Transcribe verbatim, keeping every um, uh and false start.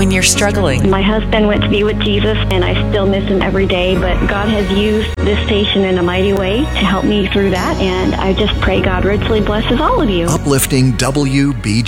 when you're struggling. My husband went to be with Jesus, and I still miss him every day, but God has used this station in a mighty way to help me through that, and I just pray God richly blesses all of you. Uplifting W B